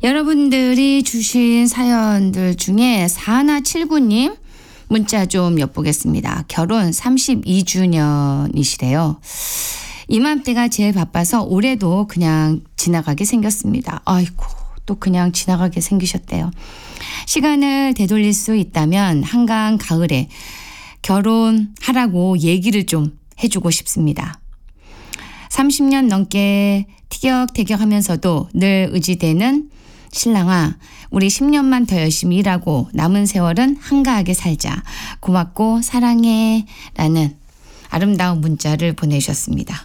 여러분들이 주신 사연들 중에 4179님 문자 좀 엿보겠습니다. 결혼 32주년이시래요. 이맘때가 제일 바빠서 올해도 그냥 지나가게 생겼습니다. 아이고, 또 그냥 지나가게 생기셨대요. 시간을 되돌릴 수 있다면 한강 가을에 결혼하라고 얘기를 좀 해주고 싶습니다. 30년 넘게 티격태격하면서도 늘 의지되는 신랑아, 우리 10년만 더 열심히 일하고 남은 세월은 한가하게 살자. 고맙고 사랑해. 라는 아름다운 문자를 보내주셨습니다.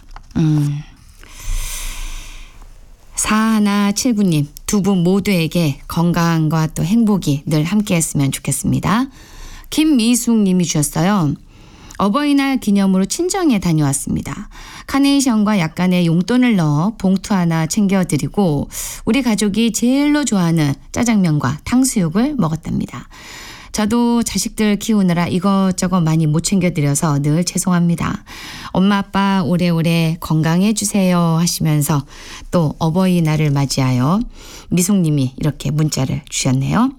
4179님, 두 분 모두에게 건강과 또 행복이 늘 함께했으면 좋겠습니다. 김미숙 님이 주셨어요. 어버이날 기념으로 친정에 다녀왔습니다. 카네이션과 약간의 용돈을 넣어 봉투 하나 챙겨드리고 우리 가족이 제일로 좋아하는 짜장면과 탕수육을 먹었답니다. 저도 자식들 키우느라 이것저것 많이 못 챙겨드려서 늘 죄송합니다. 엄마 아빠 오래오래 건강해 주세요 하시면서 또 어버이날을 맞이하여 미숙님이 이렇게 문자를 주셨네요.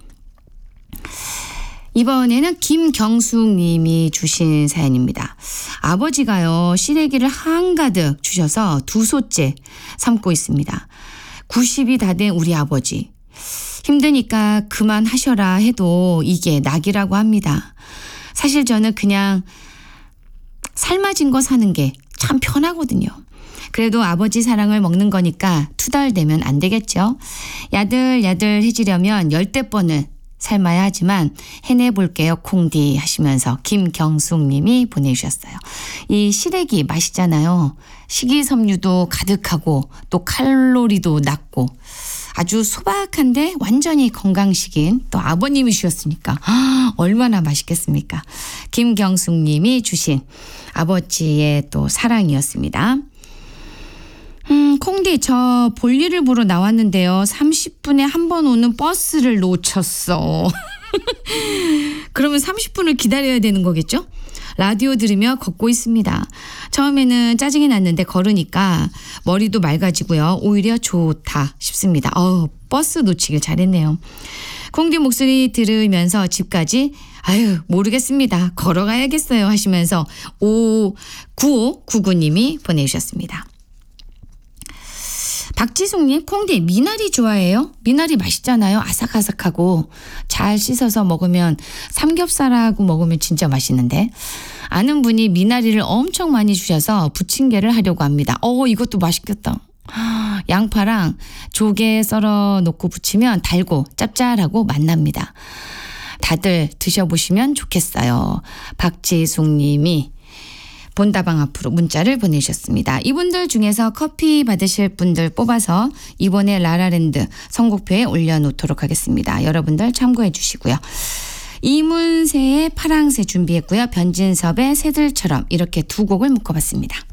이번에는 김경숙 님이 주신 사연입니다. 아버지가요, 시래기를 한가득 주셔서 두 소째 삶고 있습니다. 90이 다 된 우리 아버지. 힘드니까 그만하셔라 해도 이게 낙이라고 합니다. 사실 저는 그냥 삶아진 거 사는 게 참 편하거든요. 그래도 아버지 사랑을 먹는 거니까 투덜대면 안 되겠죠. 야들야들해지려면 10대 번을 삶아야 하지만 해내볼게요 콩디 하시면서 김경숙 님이 보내주셨어요. 이 시래기 맛있잖아요. 식이섬유도 가득하고 또 칼로리도 낮고 아주 소박한데 완전히 건강식인 또 아버님이셨으니까 얼마나 맛있겠습니까. 김경숙 님이 주신 아버지의 또 사랑이었습니다. 콩디, 저 볼일을 보러 나왔는데요. 30분에 한 번 오는 버스를 놓쳤어. 그러면 30분을 기다려야 되는 거겠죠? 라디오 들으며 걷고 있습니다. 처음에는 짜증이 났는데 걸으니까 머리도 맑아지고요. 오히려 좋다 싶습니다. 버스 놓치길 잘했네요. 콩디 목소리 들으면서 집까지 모르겠습니다. 걸어가야겠어요 하시면서 9599님이 보내주셨습니다. 박지숙님, 콩디 미나리 좋아해요? 미나리 맛있잖아요. 아삭아삭하고 잘 씻어서 먹으면 삼겹살하고 먹으면 진짜 맛있는데 아는 분이 미나리를 엄청 많이 주셔서 부침개를 하려고 합니다. 이것도 맛있겠다. 양파랑 조개 썰어 놓고 부치면 달고 짭짤하고 맛납니다. 다들 드셔보시면 좋겠어요. 박지숙 님이 본다방 앞으로 문자를 보내주셨습니다. 이분들 중에서 커피 받으실 분들 뽑아서 이번에 라라랜드 선곡표에 올려놓도록 하겠습니다. 여러분들 참고해 주시고요. 이문세의 파랑새 준비했고요. 변진섭의 새들처럼 이렇게 두 곡을 묶어봤습니다.